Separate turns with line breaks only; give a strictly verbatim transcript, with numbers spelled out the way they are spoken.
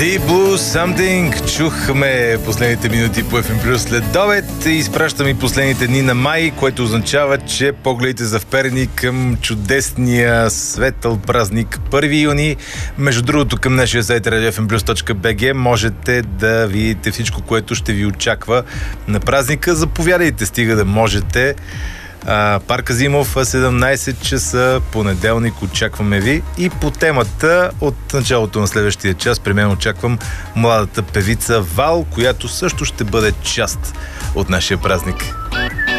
Deep Something чухме последните минути по еф ем Плюс след обед и изпращаме и последните дни на май, което означава, че погледите за вперени към чудесния светъл празник първи юни. Между другото, към нашия сайт радио еф ем плюс точка би джи можете да видите всичко, което ще ви очаква на празника. Заповядайте, стига да можете. А, Парк Азимов, седемнайсет часа, понеделник, очакваме ви. И по темата от началото на следващия час при мен очаквам младата певица Вал, която също ще бъде част от нашия празник.